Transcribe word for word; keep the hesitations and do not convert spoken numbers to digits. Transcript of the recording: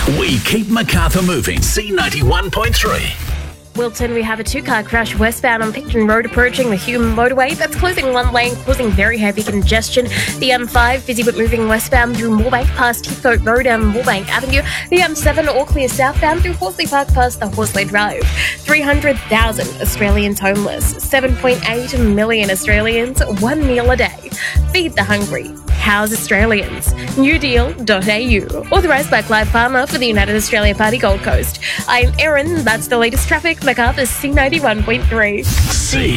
We keep Macarthur moving. C ninety-one point three. Wilton, we have a two-car crash westbound on Picton Road approaching the Hume motorway. That's closing one lane, causing very heavy congestion. The M five busy but moving westbound through Moorebank past Heathcote Road and Moorebank Avenue. The M seven all clear southbound through Horsley Park past the Horsley Drive. three hundred thousand Australians homeless. seven point eight million Australians, one meal a day. Feed the hungry. House Australians. new deal dot a u. Authorised by Clive Palmer for the United Australia Party Gold Coast. I'm Erin. That's the latest traffic. Macarthur C ninety-one point three. C